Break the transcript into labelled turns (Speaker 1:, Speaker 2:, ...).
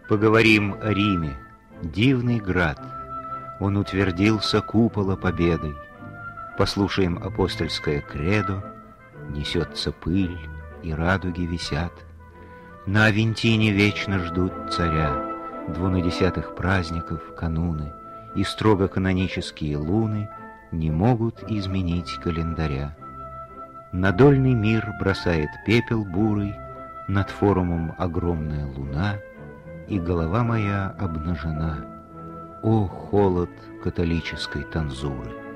Speaker 1: Поговорим о Риме, дивный град. Он утвердился купола победой. Послушаем апостольское кредо, несется пыль, и радуги висят. На Авентине вечно ждут царя, двунадесятых праздников, кануны, и строго канонические луны не могут изменить календаря. Надольный мир бросает пепел бурый, над форумом огромная луна, и голова моя обнажена. О, холод католической танзуры!